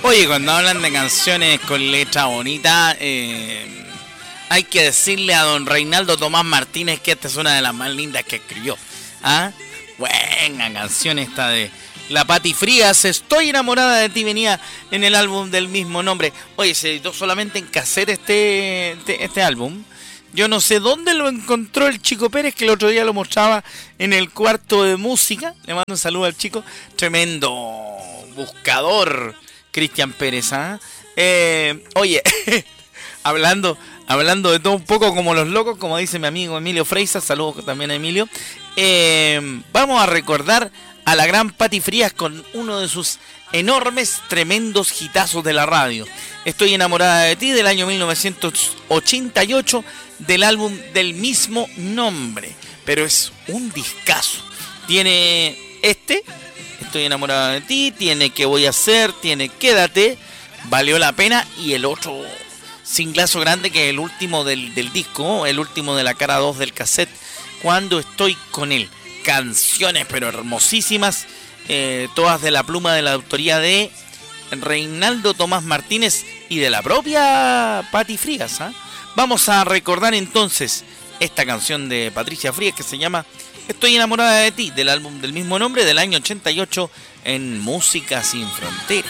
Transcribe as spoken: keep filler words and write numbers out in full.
Oye, cuando hablan de canciones con letra bonita, eh, hay que decirle a don Reinaldo Tomás Martínez que esta es una de las más lindas que escribió. ¿Ah? Buena canción esta de la Pati Frías. Estoy enamorada de ti, venía en el álbum del mismo nombre. Oye, se editó solamente en cassette este, este, este álbum. Yo no sé dónde lo encontró el Chico Pérez, que el otro día lo mostraba en el cuarto de música. Le mando un saludo al chico. Tremendo buscador, Cristian Pérez. ¿Ah? Eh, oye, hablando, hablando de todo un poco como los locos, como dice mi amigo Emilio Freisa. Saludos también a Emilio. Eh, vamos a recordar a la gran Pati Frías con uno de sus enormes, tremendos hitazos de la radio. Estoy enamorada de ti, del año mil novecientos ochenta y ocho, del álbum del mismo nombre. Pero es un discazo. Tiene este, Estoy enamorada de ti, tiene ¿Qué voy a hacer?, tiene Quédate, Valió la pena, y el otro singlazo grande que es el último del, del disco, el último de la cara dos del cassette, Cuando estoy con él. Canciones pero hermosísimas, eh, todas de la pluma de la autoría de Reinaldo Tomás Martínez y de la propia Pati Frías. ¿eh? Vamos a recordar entonces esta canción de Patricia Frías que se llama Estoy enamorada de ti, del álbum del mismo nombre del año ochenta y ocho en Música Sin Fronteras.